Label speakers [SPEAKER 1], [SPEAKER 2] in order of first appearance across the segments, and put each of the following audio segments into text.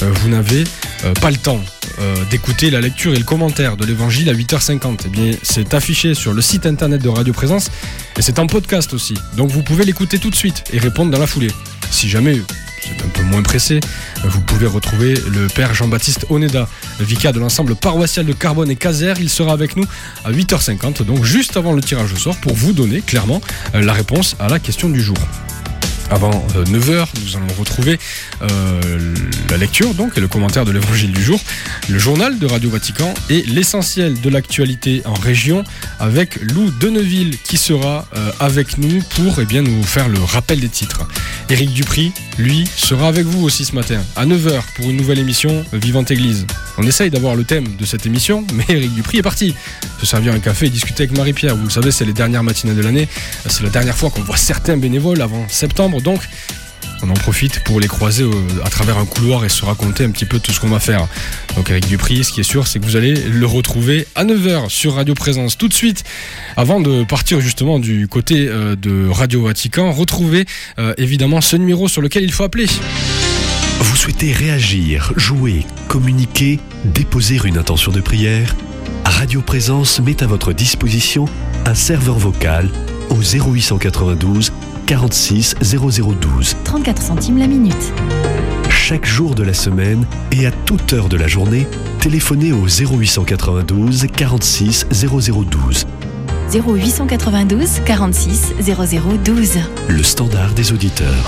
[SPEAKER 1] vous n'avez pas le temps d'écouter la lecture et le commentaire de l'évangile à 8h50, eh bien c'est affiché sur le site internet de Radio Présence et c'est en podcast aussi. Donc vous pouvez l'écouter tout de suite et répondre dans la foulée. Si jamais vous êtes un peu moins pressé, vous pouvez retrouver le père Jean-Baptiste Oneda, vicaire de l'ensemble paroissial de Carbone et Caser. Il sera avec nous à 8h50, donc juste avant le tirage au sort, pour vous donner clairement la réponse à la question du jour. Avant 9h, nous allons retrouver la lecture donc, et le commentaire de l'évangile du jour, le journal de Radio Vatican et l'essentiel de l'actualité en région avec Lou Deneville qui sera avec nous pour nous faire le rappel des titres. Éric Dupry, lui, sera avec vous aussi ce matin à 9h pour une nouvelle émission Vivante Église. On essaye d'avoir le thème de cette émission, mais Éric Dupry est parti se servir un café et discuter avec Marie-Pierre. Vous le savez, c'est les dernières matinées de l'année. C'est la dernière fois qu'on voit certains bénévoles avant septembre. Donc, on en profite pour les croiser à travers un couloir et se raconter un petit peu tout ce qu'on va faire. Donc Éric Dupry, ce qui est sûr, c'est que vous allez le retrouver à 9h sur Radio Présence. Tout de suite, avant de partir justement du côté de Radio Vatican, retrouvez évidemment ce numéro sur lequel il faut appeler.
[SPEAKER 2] Vous souhaitez réagir, jouer, communiquer, déposer une intention de prière ? Radio Présence met à votre disposition un serveur vocal au 0892 46 0012.
[SPEAKER 3] 34 centimes la minute.
[SPEAKER 2] Chaque jour de la semaine et à toute heure de la journée, téléphonez au 0892 46 0012.
[SPEAKER 3] 0892 46 0012.
[SPEAKER 2] Le standard des auditeurs.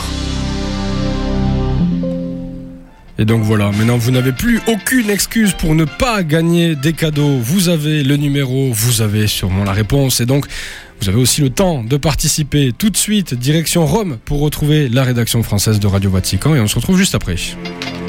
[SPEAKER 1] Et donc voilà, maintenant vous n'avez plus aucune excuse pour ne pas gagner des cadeaux. Vous avez le numéro, vous avez sûrement la réponse et donc vous avez aussi le temps de participer. Tout de suite, direction Rome pour retrouver la rédaction française de Radio Vatican et on se retrouve juste après.